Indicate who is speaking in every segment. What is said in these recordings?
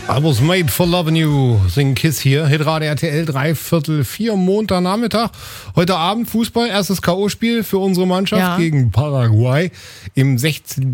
Speaker 1: I was made for loving you, singen Kiss hier. Hitradio RTL, 3/4 Montagnachmittag. Heute Abend Fußball, erstes K.O.-Spiel für unsere Mannschaft gegen Paraguay im 16.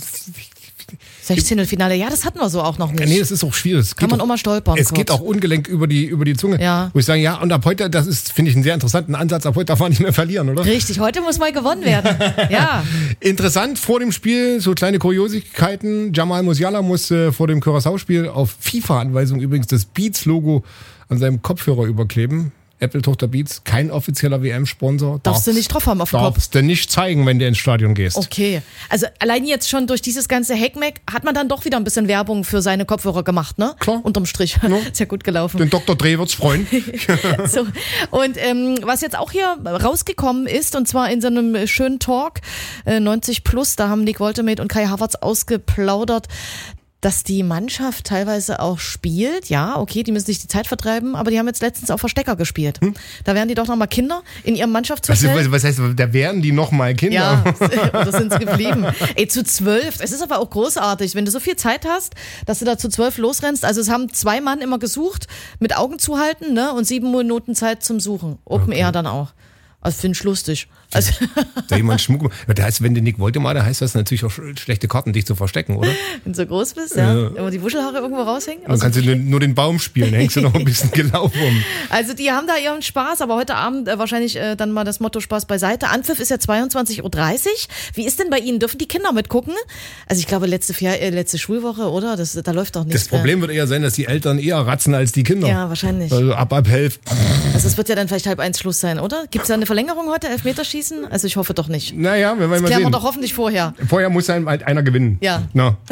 Speaker 2: Finale. Ja, das hatten wir so auch noch nicht.
Speaker 1: Nee, das ist auch schwierig.
Speaker 2: Kann man auch mal stolpern.
Speaker 1: Es geht auch ungelenk über die Zunge.
Speaker 2: Ja.
Speaker 1: Wo ich sage, ja, und ab heute, das ist, finde ich, einen sehr interessanten Ansatz. Ab heute darf man nicht mehr verlieren, oder?
Speaker 2: Richtig, heute muss mal gewonnen werden. Ja.
Speaker 1: Interessant, vor dem Spiel, so kleine Kuriositäten. Jamal Musiala musste vor dem Curaçao-Spiel auf FIFA-Anweisung übrigens das Beats-Logo an seinem Kopfhörer überkleben. Apple-Tochter Beats, kein offizieller WM-Sponsor.
Speaker 2: Darfst du nicht drauf haben auf dem Kopf?
Speaker 1: Darfst du nicht zeigen, wenn du ins Stadion gehst.
Speaker 2: Okay. Also allein jetzt schon durch dieses ganze Heckmeck hat man dann doch wieder ein bisschen Werbung für seine Kopfhörer gemacht, ne?
Speaker 1: Klar.
Speaker 2: Unterm Strich. Ja. Ist ja gut gelaufen.
Speaker 1: Den Dr. Dreh wird's freuen.
Speaker 2: So. Und was jetzt auch hier rausgekommen ist, und zwar in so einem schönen Talk, 90 Plus, da haben Nick Woltemade und Kai Havertz ausgeplaudert, dass die Mannschaft teilweise auch spielt. Ja, okay, die müssen sich die Zeit vertreiben, aber die haben jetzt letztens auch Verstecker gespielt. Da wären die doch nochmal Kinder in ihrem Mannschaftshotel.
Speaker 1: Was heißt, da wären die nochmal Kinder?
Speaker 2: Ja, oder sind sie geblieben? Ey, zu 12. Es ist aber auch großartig, wenn du so viel Zeit hast, dass du da zu 12 losrennst. Also es haben 2 Mann immer gesucht, mit Augen zuhalten, ne? Und 7 Minuten Zeit zum Suchen. Open Air dann auch. Also finde ich lustig. Also
Speaker 1: da jemand Schmuck. Das heißt, wenn du Nick Woltemade, heißt das natürlich auch schlechte Karten, dich zu verstecken, oder?
Speaker 2: Wenn du so groß bist, ja. Immer die Wuschelhaare irgendwo raushängen.
Speaker 1: Dann kannst du nur den Baum spielen, hängst du noch ein bisschen gelaufen um.
Speaker 2: Also die haben da ihren Spaß, aber heute Abend wahrscheinlich dann mal das Motto Spaß beiseite. Anpfiff ist ja 22:30 Uhr. Wie ist denn bei Ihnen? Dürfen die Kinder mitgucken? Also ich glaube, letzte Schulwoche, oder? Da läuft doch nichts.
Speaker 1: Das Problem wird eher sein, dass die Eltern eher ratzen als die Kinder.
Speaker 2: Ja, wahrscheinlich.
Speaker 1: Also ab 11.
Speaker 2: Also es wird ja dann vielleicht 12:30 Schluss sein, oder? Gibt es da eine Verlängerung heute? Elfmeterschießen? Also ich hoffe doch nicht.
Speaker 1: Naja, wir werden mal sehen.
Speaker 2: Klären wir doch hoffentlich vorher.
Speaker 1: Vorher muss halt einer gewinnen.
Speaker 2: Ja.
Speaker 1: Na.